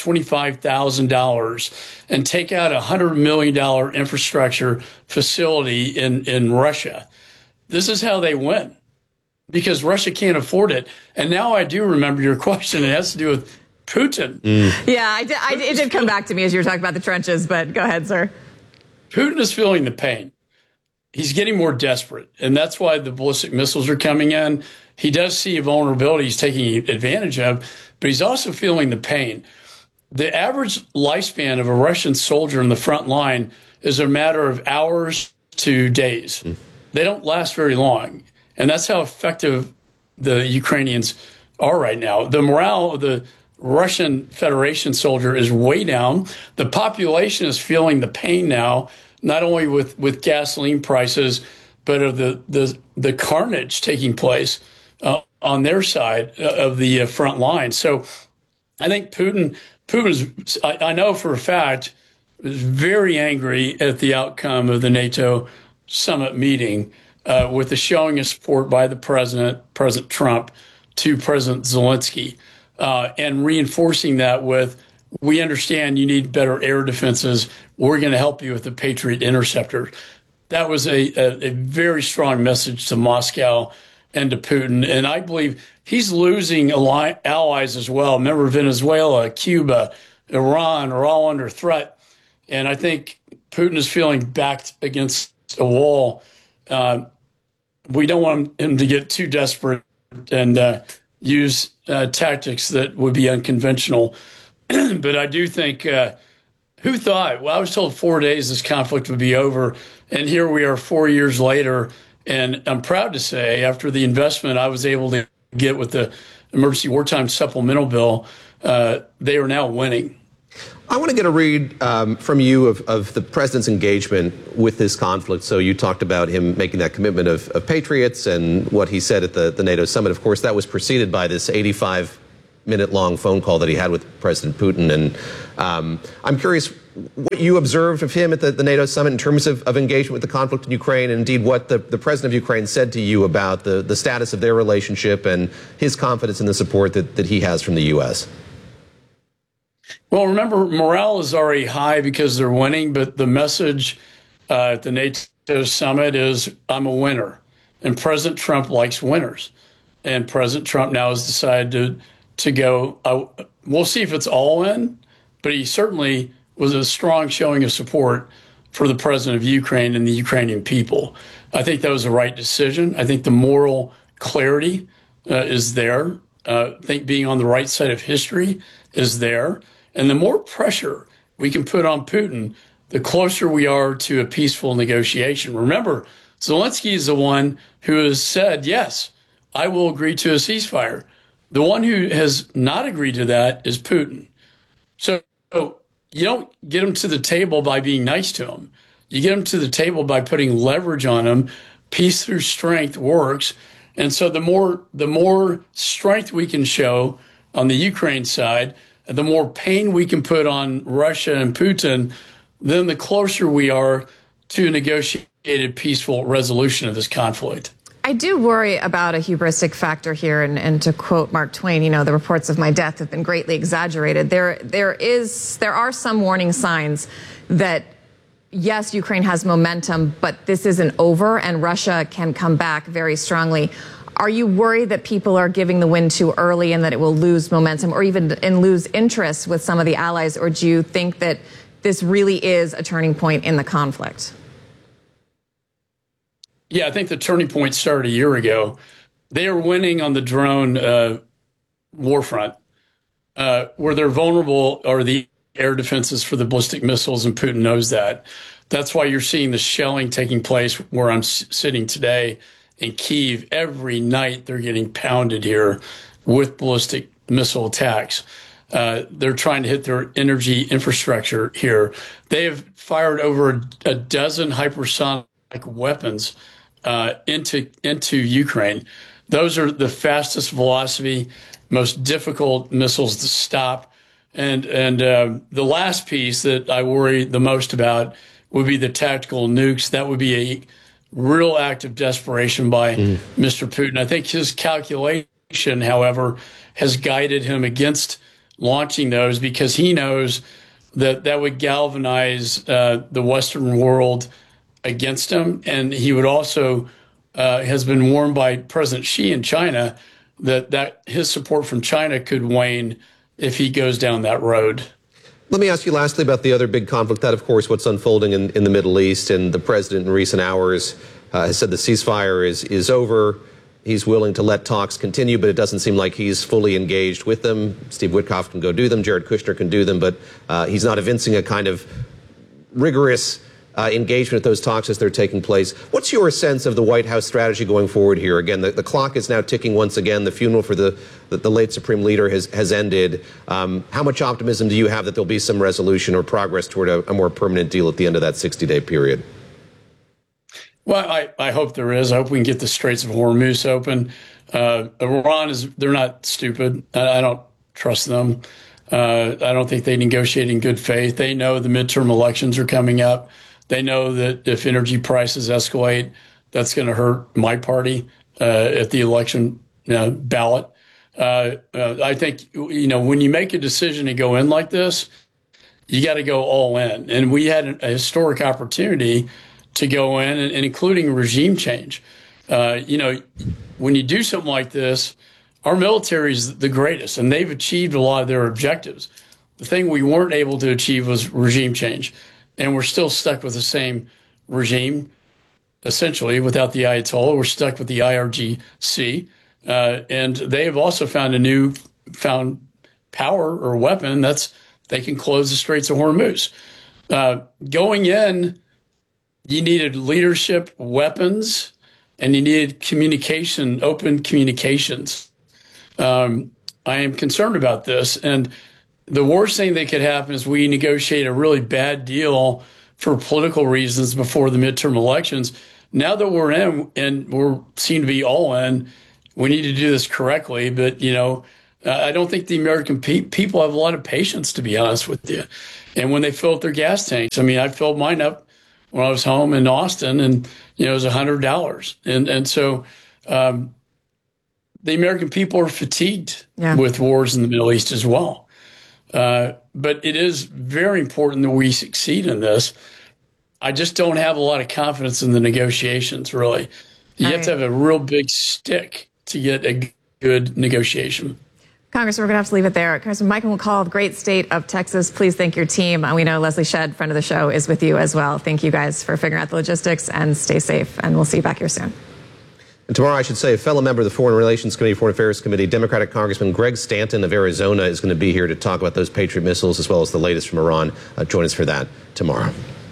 $25,000 and take out a $100 million infrastructure facility in Russia, this is how they win, because Russia can't afford it. And now I do remember your question. It has to do with Putin. Yeah, it did come back to me as you were talking about the trenches, but go ahead, sir. Putin is feeling the pain. He's getting more desperate, and that's why the ballistic missiles are coming in. He does see a vulnerability he's taking advantage of, but he's also feeling the pain. The average lifespan of a Russian soldier in the front line is a matter of hours to days. They don't last very long, and that's how effective the Ukrainians are right now. The morale of the Russian Federation soldier is way down. The population is feeling the pain now, not only with gasoline prices, but of the carnage taking place on their side of the front line. So I think Putin's, I know for a fact, is very angry at the outcome of the NATO summit meeting with the showing of support by the President Trump, to President Zelensky. And reinforcing that with, we understand you need better air defenses. We're going to help you with the Patriot interceptor. That was a very strong message to Moscow and to Putin. And I believe he's losing allies as well. Remember, Venezuela, Cuba, Iran are all under threat. And I think Putin is feeling backed against a wall. We don't want him to get too desperate and use tactics that would be unconventional. But I do think, who thought? Well, I was told 4 days this conflict would be over. And here we are 4 years later. And I'm proud to say, after the investment I was able to get with the emergency wartime supplemental bill, they are now winning. I want to get a read from you of the president's engagement with this conflict. So you talked about him making that commitment of patriots and what he said at the NATO summit. Of course, that was preceded by this 85-minute-long phone call that he had with President Putin. And I'm curious what you observed of him at the NATO summit in terms of engagement with the conflict in Ukraine, and indeed what the president of Ukraine said to you about the status of their relationship and his confidence in the support that he has from the U.S. Well, remember, morale is already high because they're winning, but the message at the NATO summit is, I'm a winner. And President Trump likes winners. And President Trump now has decided to go, we'll see if it's all in, but he certainly was a strong showing of support for the president of Ukraine and the Ukrainian people. I think that was the right decision. I think the moral clarity is there. I think being on the right side of history is there. And the more pressure we can put on Putin, the closer we are to a peaceful negotiation. Remember, Zelensky is the one who has said, yes, I will agree to a ceasefire. The one who has not agreed to that is Putin. So you don't get him to the table by being nice to him. You get him to the table by putting leverage on him. Peace through strength works. And so the more strength we can show on the Ukraine side, the more pain we can put on Russia and Putin, then the closer we are to a negotiated peaceful resolution of this conflict. I do worry about a hubristic factor here, and to quote Mark Twain, the reports of my death have been greatly exaggerated. There are some warning signs that, yes, Ukraine has momentum, but this isn't over, and Russia can come back very strongly. Are you worried that people are giving the win too early and that it will lose momentum or even lose interest with some of the allies, or do you think that this really is a turning point in the conflict? Yeah, I think the turning point started a year ago. They are winning on the drone war front. Where they're vulnerable are the air defenses for the ballistic missiles, and Putin knows that. That's why you're seeing the shelling taking place where I'm sitting today in Kyiv. Every night they're getting pounded here with ballistic missile attacks. They're trying to hit their energy infrastructure here. They have fired over a dozen hypersonic weapons into Ukraine. Those are the fastest velocity, most difficult missiles to stop. And the last piece that I worry the most about would be the tactical nukes. That would be a real act of desperation by Mr. Putin. I think his calculation, however, has guided him against launching those because he knows that that would galvanize the Western world against him. And he would also has been warned by President Xi in China that his support from China could wane if he goes down that road. Let me ask you lastly about the other big conflict, that, of course, what's unfolding in the Middle East. And the president in recent hours has said the ceasefire is over. He's willing to let talks continue, but it doesn't seem like he's fully engaged with them. Steve Witkoff can go do them. Jared Kushner can do them. But he's not evincing a kind of rigorous engagement at those talks as they're taking place. What's your sense of the White House strategy going forward here? Again, the clock is now ticking once again. The funeral for the late Supreme Leader has ended. How much optimism do you have that there'll be some resolution or progress toward a more permanent deal at the end of that 60-day period? Well, I hope there is. I hope we can get the Straits of Hormuz open. Iran they're not stupid. I don't trust them. I don't think they negotiate in good faith. They know the midterm elections are coming up. They know that if energy prices escalate, that's going to hurt my party at the election ballot. I think, when you make a decision to go in like this, you got to go all in. And we had a historic opportunity to go in, and including regime change. When you do something like this, our military is the greatest, and they've achieved a lot of their objectives. The thing we weren't able to achieve was regime change. And we're still stuck with the same regime, essentially, without the Ayatollah. We're stuck with the IRGC. And they have also found power or weapon they can close the Straits of Hormuz. Going in, you needed leadership, weapons, and you needed communication, open communications. I am concerned about this. And the worst thing that could happen is we negotiate a really bad deal for political reasons before the midterm elections. Now that we're in and we seem to be all in, we need to do this correctly. But, I don't think the American people have a lot of patience, to be honest with you. And when they fill up their gas tanks, I filled mine up when I was home in Austin, and, it was $100. And so the American people are fatigued with wars in the Middle East as well. But it is very important that we succeed in this. I just don't have a lot of confidence in the negotiations, really. You have to have a real big stick to get a good negotiation. Congressman, we're going to have to leave it there. Congressman Michael McCaul, the great state of Texas, please thank your team. We know Leslie Shedd, friend of the show, is with you as well. Thank you guys for figuring out the logistics, and stay safe. And we'll see you back here soon. And tomorrow, I should say, a fellow member of the Foreign Relations Committee, Foreign Affairs Committee, Democratic Congressman Greg Stanton of Arizona is going to be here to talk about those Patriot missiles as well as the latest from Iran. Join us for that tomorrow.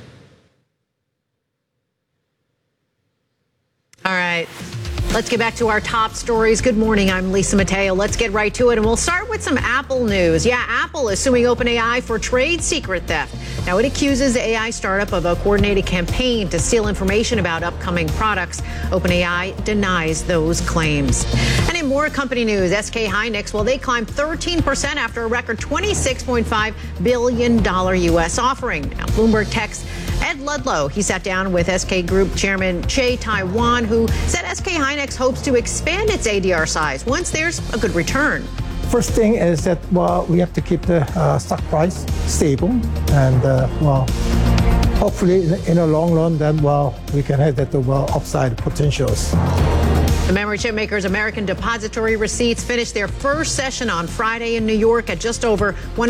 All right. Let's get back to our top stories. Good morning. I'm Lisa Mateo. Let's get right to it. And we'll start with some Apple news. Yeah, Apple is suing OpenAI for trade secret theft. Now, it accuses the AI startup of a coordinated campaign to steal information about upcoming products. OpenAI denies those claims. And in more company news, SK Hynix, well, they climbed 13% after a record $26.5 billion U.S. offering. Now, Bloomberg Tech's Ed Ludlow, he sat down with SK Group Chairman Che Tai-wan, who said SK Hynix hopes to expand its ADR size once there's a good return. First thing is that, we have to keep the stock price stable. And, hopefully in the long run, then, we can have that, upside potentials. The memory chip makers American Depository Receipts finished their first session on Friday in New York at just over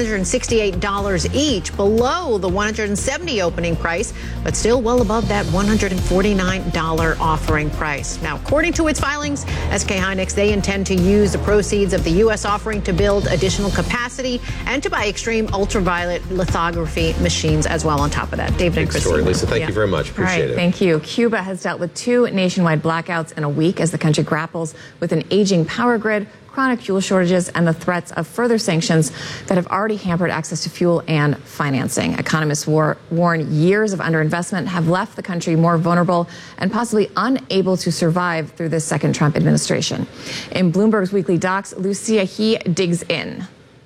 $168 each, below the $170 opening price, but still well above that $149 offering price. Now, according to its filings, SK Hynix, they intend to use the proceeds of the U.S. offering to build additional capacity and to buy extreme ultraviolet lithography machines as well on top of that. David and Christine. Story, Lisa. Thank you very much. Appreciate it. Thank you. Cuba has dealt with 2 nationwide blackouts in a week as the country grapples with an aging power grid, chronic fuel shortages, and the threats of further sanctions that have already hampered access to fuel and financing. Economists warn years of underinvestment have left the country more vulnerable and possibly unable to survive through this second Trump administration. In Bloomberg's Weekly Docs, Lucia He digs in.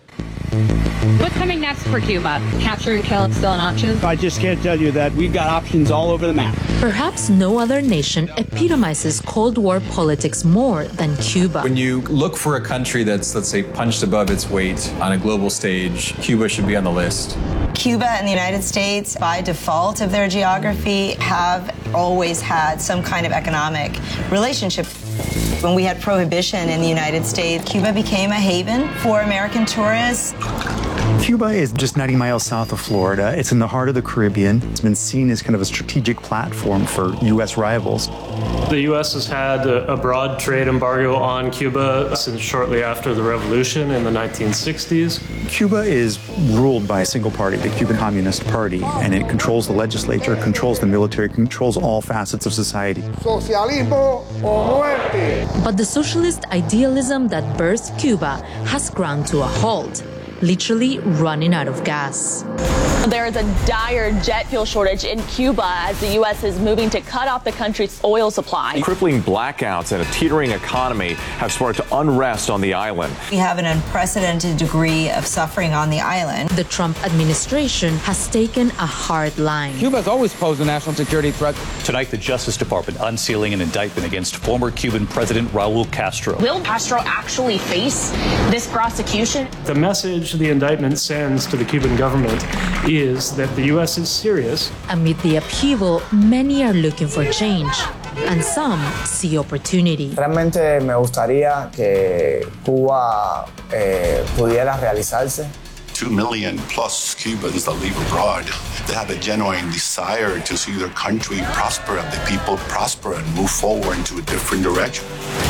What's coming next for Cuba? Capture and kill is still an option? I just can't tell you that. We've got options all over the map. Perhaps no other nation epitomizes Cold War politics more than Cuba. When you look for a country that's, let's say, punched above its weight on a global stage, Cuba should be on the list. Cuba and the United States, by default of their geography, have always had some kind of economic relationship. When we had prohibition in the United States, Cuba became a haven for American tourists. Cuba is just 90 miles south of Florida. It's in the heart of the Caribbean. It's been seen as kind of a strategic platform for U.S. rivals. The U.S. has had a broad trade embargo on Cuba since shortly after the revolution in the 1960s. Cuba is ruled by a single party, the Cuban Communist Party, and it controls the legislature, controls the military, controls all facets of society. Socialismo o muerte. But the socialist idealism that birthed Cuba has ground to a halt, literally running out of gas. There is a dire jet fuel shortage in Cuba as the U.S. is moving to cut off the country's oil supply. Crippling blackouts and a teetering economy have sparked unrest on the island. We have an unprecedented degree of suffering on the island. The Trump administration has taken a hard line. Cuba has always posed a national security threat. Tonight, the Justice Department unsealing an indictment against former Cuban President Raul Castro. Will Castro actually face this prosecution? The message the indictment sends to the Cuban government is that the U.S. is serious. Amid the upheaval, many are looking for change, and some see opportunity. Realmente me gustaría que Cuba pudiera realizarse. 2 million plus Cubans that live abroad. They have a genuine desire to see their country prosper and the people prosper and move forward into a different direction.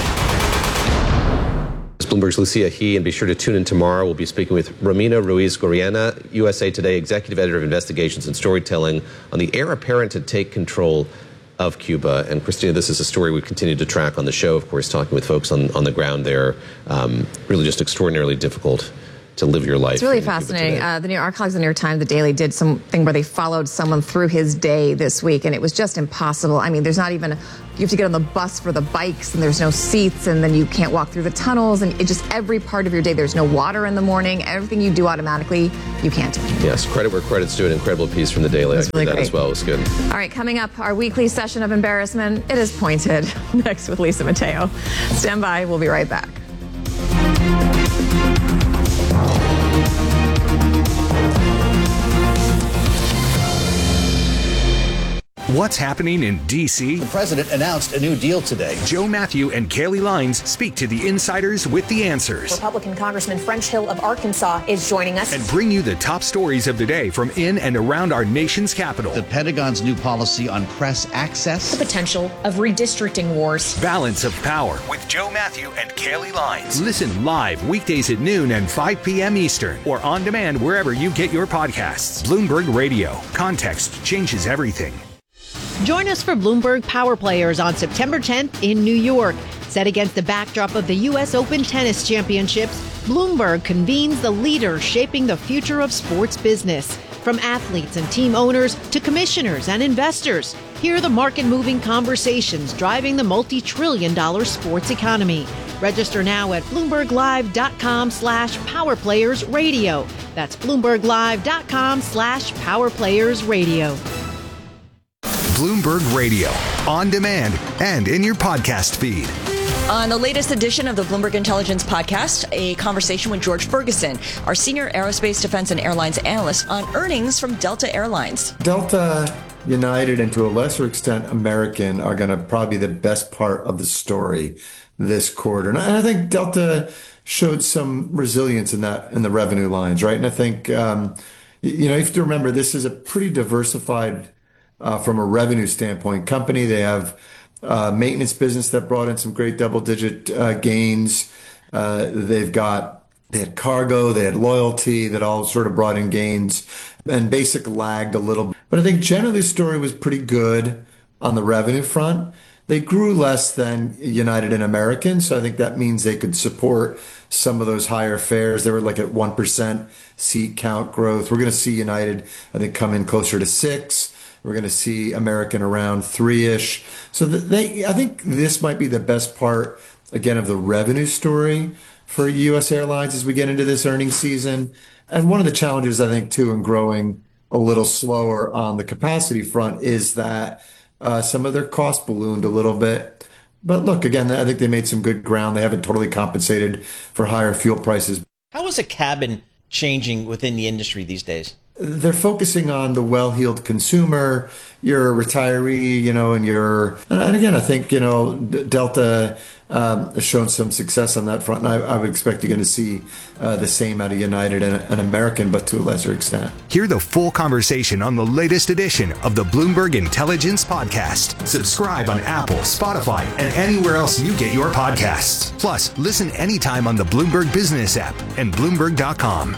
Bloomberg's Lucia He, and be sure to tune in tomorrow. We'll be speaking with Romina Ruiz-Goriana, USA Today Executive Editor of Investigations and Storytelling, on the heir apparent to take control of Cuba. And Christina, this is a story we continue to track on the show, of course, talking with folks on the ground there. Really just extraordinarily difficult to live your life. It's really fascinating. Our colleagues in the New York Times, The Daily, did something where they followed someone through his day this week, and it was just impossible. I mean, there's not even, you have to get on the bus for the bikes, and there's no seats, and then you can't walk through the tunnels, and it just every part of your day, there's no water in the morning. Everything you do automatically, you can't. Yes, credit where credit's due. An incredible piece from The Daily. I agree with that as well. It was good. All right, coming up, our weekly session of embarrassment. It is pointed. Next with Lisa Mateo. Stand by. We'll be right back. What's happening in D.C.? The president announced a new deal today. Joe Matthew and Kaylee Lines speak to the insiders with the answers. Republican Congressman French Hill of Arkansas is joining us. And bring you the top stories of the day from in and around our nation's capital. The Pentagon's new policy on press access. The potential of redistricting wars. Balance of Power with Joe Matthew and Kaylee Lines. Listen live weekdays at noon and 5 p.m. Eastern or on demand wherever you get your podcasts. Bloomberg Radio. Context changes everything. Join us for Bloomberg Power Players on September 10th in New York. Set against the backdrop of the U.S. Open Tennis Championships, Bloomberg convenes the leaders shaping the future of sports business. From athletes and team owners to commissioners and investors, hear the market-moving conversations driving the multi-trillion-dollar sports economy. Register now at BloombergLive.com/PowerPlayersRadio. That's BloombergLive.com/PowerPlayersRadio. Bloomberg Radio, on demand and in your podcast feed. On the latest edition of the Bloomberg Intelligence Podcast, a conversation with George Ferguson, our senior aerospace, defense, and airlines analyst, on earnings from Delta Airlines. Delta, United, and to a lesser extent, American are going to probably be the best part of the story this quarter. And I think Delta showed some resilience in the revenue lines, right? And I think, you have to remember, this is a pretty diversified from a revenue standpoint company. They have maintenance business that brought in some great double-digit gains. They had cargo, they had loyalty that all sort of brought in gains, and basic lagged a little. But I think generally the story was pretty good on the revenue front. They grew less than United and American, so I think that means they could support some of those higher fares. They were like at 1% seat count growth. We're going to see United, I think, come in closer to 6%. We're going to see American around 3-ish. So I think this might be the best part, again, of the revenue story for U.S. airlines as we get into this earnings season. And one of the challenges, I think, too, in growing a little slower on the capacity front is that some of their costs ballooned a little bit. But look, again, I think they made some good ground. They haven't totally compensated for higher fuel prices. How is a cabin changing within the industry these days? They're focusing on the well-heeled consumer. You're a retiree, and again, I think, Delta has shown some success on that front. And I would expect you're going to see the same out of United and American, but to a lesser extent. Hear the full conversation on the latest edition of the Bloomberg Intelligence Podcast. Subscribe on Apple, Spotify, and anywhere else you get your podcasts. Plus, listen anytime on the Bloomberg Business app and Bloomberg.com.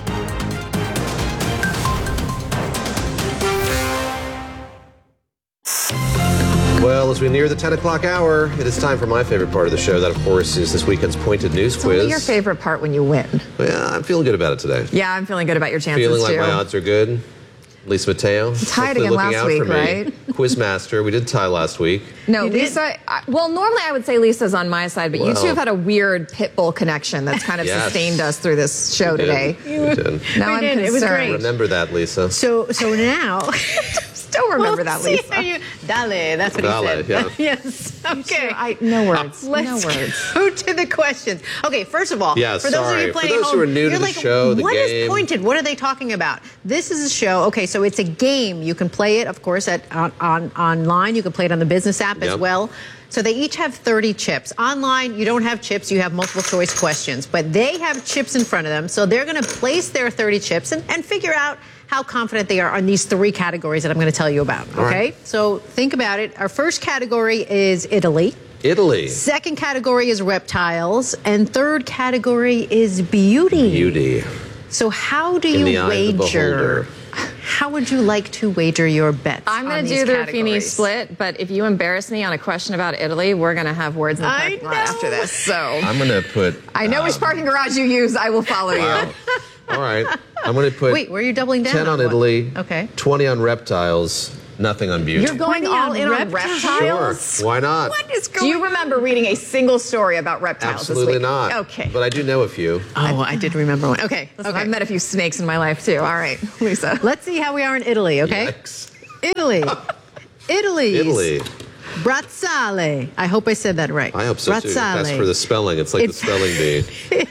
Well, as we near the 10 o'clock hour, it is time for my favorite part of the show. That, of course, is this weekend's Pointed News Quiz. It's only your favorite part when you win. Yeah, I'm feeling good about it today. Yeah, I'm feeling good about your chances, feeling like too. my odds are good. Lisa Mateo. Tied again last week, right? Quizmaster. We did tie last week. No, Lisa. Well, normally I would say Lisa's on my side, but you two have had a weird Pitbull connection that's kind of sustained us through this show today. We did. Now I'm concerned. It was great. Remember that, Lisa. So now. Still remember that, Lisa. Dale, that's what he said. Yeah. Yes. Okay. No words. Let's go to the questions. Okay, first of all, for those of you playing at home, who are new to the show, the what game. What is Pointed? What are they talking about? This is a show. Okay, so it's a game. You can play it, of course, online. You can play it on the business app as well. So they each have 30 chips. Online, you don't have chips. You have multiple choice questions. But they have chips in front of them. So they're going to place their 30 chips and figure out how confident they are on these 3 categories that I'm going to tell you about. Okay? Right. So think about it. Our first category is Italy. Italy. Second category is reptiles. And third category is beauty. Beauty. So how do In you the eye of the wager? beholder. How would you like to wager your bets? I'm going to do the Ruffini split, but if you embarrass me on a question about Italy, we're going to have words in the parking lot after this. So I'm going to put... I know which parking garage you use. I will follow you. All right. I'm going to put... Wait, where are you doubling down? 10 on Italy. Okay. 20 on reptiles. Nothing on beauty. You're going all in on reptiles? Sure. Why not? What is going on? Do you remember reading a single story about reptiles Absolutely this week? not. Okay. But I do know a few. Oh, I did remember one. Okay. Listen, I've met a few snakes in my life, too. All right, Lisa. Let's see how we are in Italy, okay? Yikes. Italy. Italy. Brazzale. I hope I said that right. I hope so, too. That's for the spelling. It's like the spelling bee.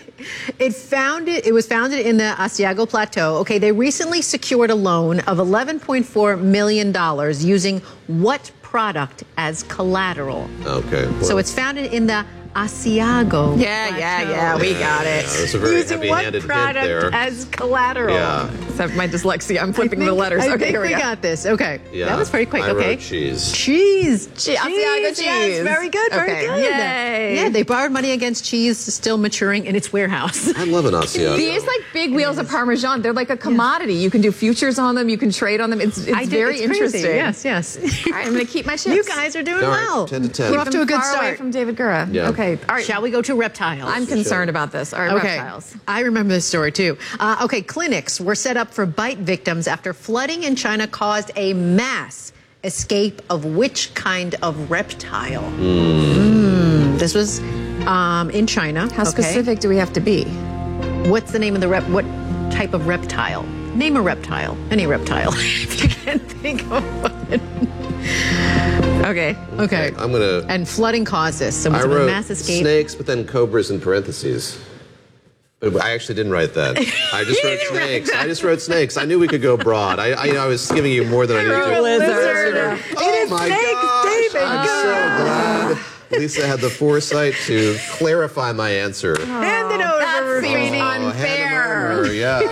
It was founded in the Asiago Plateau. Okay, they recently secured a loan of $11.4 million using what product as collateral? Okay. Well. So it's founded in the Asiago Yeah, we got it. That's a very using what heavy-handed product hint there. as collateral? Yeah. Except my dyslexia, I'm flipping the letters. Okay, here we go. got this. Okay. Yeah. That was very quick. I Okay. wrote cheese. Cheese. Asiago cheese. Yes, very good. Very Okay. good. Yay. Yeah, they borrowed money against cheese still maturing in its warehouse. I love an Asiago. These like big wheels of Parmesan, they're like a commodity. You can do futures on them, you can trade on them. It's very interesting. Yes, yes. All right, I'm going to keep my chips. You guys are doing All right, well. 10 to 10. We're off to a good far away start. from David Gura. Yeah. Okay. All right. Shall we go to reptiles? I'm concerned about this. All right, Okay. reptiles. I remember this story too. Okay, clinics were set up for bite victims after flooding in China caused a mass escape of which kind of reptile? This was in China. How specific do we have to be? What's the name of the what type of reptile? Name a reptile. Any reptile. If you can't think of one. Okay. I'm going to... And flooding caused this. So it was I a wrote mass escape. snakes, but then cobras in parentheses. But I actually didn't write that. I just wrote snakes. I just wrote snakes. I knew we could go broad. I was giving you more than I needed to. Lizard. Oh my gosh! David. I'm so glad Lisa had the foresight to clarify my answer. Hand it over. That seems hand unfair. them over, yeah.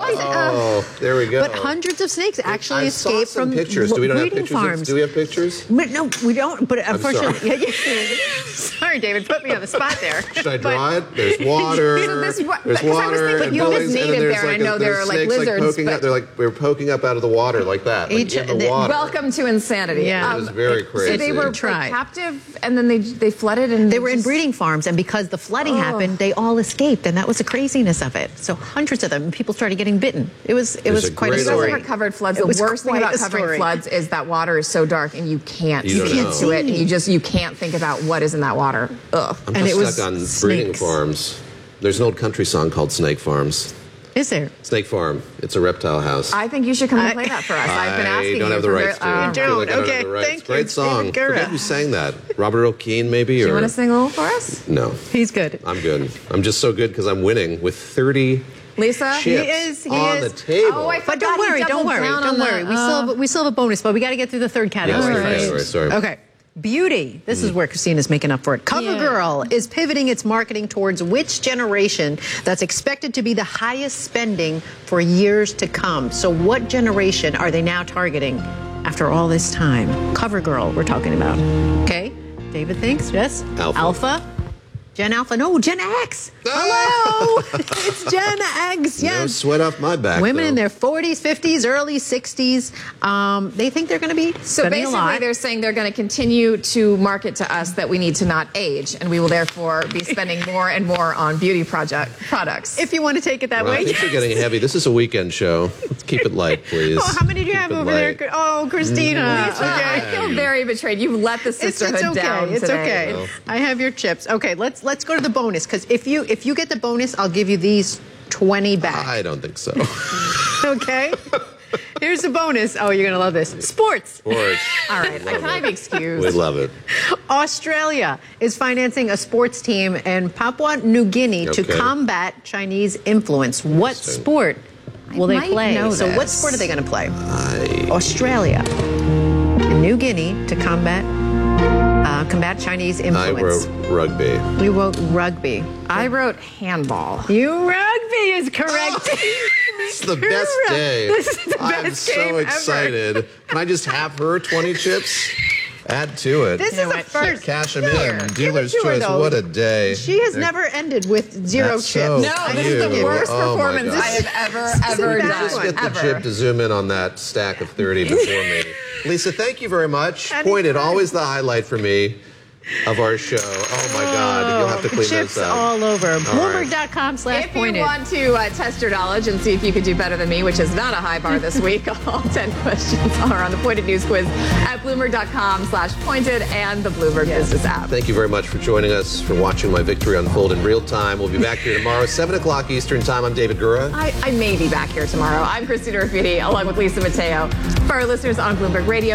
Oh, there we go. But hundreds of snakes actually I saw escaped some from pictures. Do we not have breeding pictures? farms. Do we have pictures? But no, we don't. But unfortunately, sorry. Sorry, David, put me on the spot there. Should I draw it? There's water. There's water and buildings, and then there's there, I know there are like snakes lizards, poking up. They're like we're poking up out of the water like that. Like in the water. Welcome to insanity. Yeah. It was very crazy. So they were like, captive, and then they flooded, and they were in breeding farms, and because the flooding happened, they all escaped, and that was the craziness of it. So hundreds of them, and people started getting bitten. It was quite a story. Never covered floods. It The was worst thing quite about a covering story. floods is that water is so dark, and you can't You don't see know. into it, and you can't think about what is in that water. Ugh. I'm And just it was stuck on breeding snakes. farms. There's an old country song called Snake Farms. Is there? Snake Farm. It's a reptile house. I think you should come and play that for us. I've been asking I don't you have the for rights to it. I feel like I don't have the rights. Thank Great you, song. David Gura. Forget who sang that. Robert Earl Keen, maybe? Do you or want to sing a little for us? No. He's good. I'm good. I'm just so good because I'm winning with 30 Lisa? chips He on is. the table. Oh, I But forgot don't he worry, don't doubled worry, down don't on the- worry. We still have a bonus, but we got to get through the third category. Yeah, first. third category, sorry. Okay. Beauty. This is where Christina's making up for it. CoverGirl is pivoting its marketing towards which generation that's expected to be the highest spending for years to come. So what generation are they now targeting after all this time? CoverGirl we're talking about. Okay. David thinks, yes? Alpha. Gen Alpha. No, Gen X. Hello. It's Gen X. Yes. No sweat off my back. Women though. in their 40s, 50s, early 60s. They think they're going to be So spending a basically, lot. they're saying they're going to continue to market to us that we need to not age, and we will therefore be spending more and more on beauty products. If you want to take it that Well, way. things are getting heavy. This is a weekend show. Let's keep it light, please. Oh, how many do you have Keep it over light. there? Oh, Christina. Lisa, I feel very betrayed. You've let the sisterhood it's okay. down It's today. okay. I have your chips. Okay, let's go to the bonus because if you get the bonus, I'll give you these 20 back. I don't think so. Okay. Here's the bonus. Oh, you're gonna love this. Sports. Sports. All right, can I be excused? We love it. Australia is financing a sports team in Papua New Guinea to Okay. combat Chinese influence. What sport will they might play? know So what this. sport are they going to play? Australia and New Guinea to combat Chinese I influence. wrote rugby. We wrote rugby. I wrote handball. Rugby is correct. It's the best day. This is the I'm best so game ever. excited. Can I just have her 20 chips? Add to it. This is a first. Cash them in. Dealer's Give it to her, choice. though. What a day. She has never ended with zero That's chips. so No, this is the cute. worst Oh, my performance God. I have ever done. Just get the ever. chip to zoom in on that stack of 30 before me. Lisa, thank you very much. Pointed, always the highlight for me of our show. Oh, my God. You'll have to clean chips those up. all over. All right. Bloomberg.com/pointed. If you want to test your knowledge and see if you could do better than me, which is not a high bar this week, all 10 questions are on the Pointed News Quiz at Bloomberg.com/pointed and the Bloomberg Business app. Thank you very much for joining us, for watching my victory unfold in real time. We'll be back here tomorrow, 7 o'clock Eastern Time. I'm David Gura. I may be back here tomorrow. I'm Christina Rafiti, along with Lisa Mateo. For our listeners on Bloomberg Radio,